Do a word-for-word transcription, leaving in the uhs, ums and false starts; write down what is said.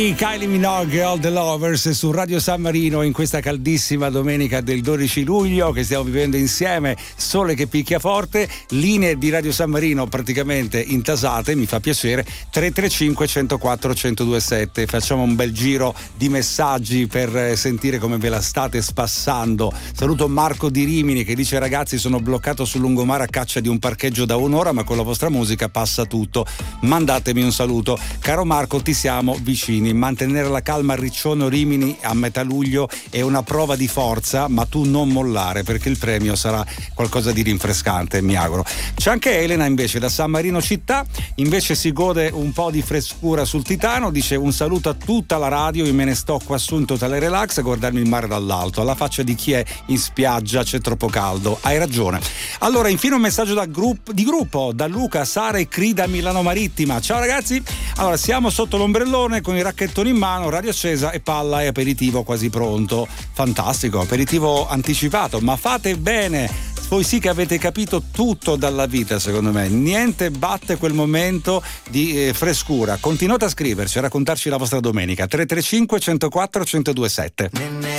Kylie Minogue, All the Lovers su Radio San Marino in questa caldissima domenica del dodici luglio che stiamo vivendo insieme, sole che picchia forte, linee di Radio San Marino praticamente intasate, mi fa piacere. Tre tre cinque uno zero quattro uno zero due sette, facciamo un bel giro di messaggi per sentire come ve la state spassando. Saluto Marco di Rimini che dice: ragazzi, sono bloccato sul lungomare a caccia di un parcheggio da un'ora, ma con la vostra musica passa tutto, mandatemi un saluto. Caro Marco, ti siamo vicini. Mantenere la calma a Riccione o Rimini a metà luglio è una prova di forza, ma tu non mollare perché il premio sarà qualcosa di rinfrescante, mi auguro. C'è anche Elena invece da San Marino città, invece si gode un po' di frescura sul Titano, dice: un saluto a tutta la radio, io me ne sto qua su in totale relax a guardarmi il mare dall'alto, alla faccia di chi è in spiaggia, c'è troppo caldo. Hai ragione. Allora, infine un messaggio da grupp- di gruppo da Luca, Sara e Crida Milano Marittima. Ciao ragazzi, allora siamo sotto l'ombrellone con i racchettoni in mano, radio accesa e palla e aperitivo quasi pronto. Fantastico, aperitivo anticipato, ma fate bene, voi sì che avete capito tutto dalla vita, secondo me. Niente batte quel momento di eh, frescura. Continuate a scriverci, a raccontarci la vostra domenica. Tre tre cinque uno zero quattro uno zero due sette.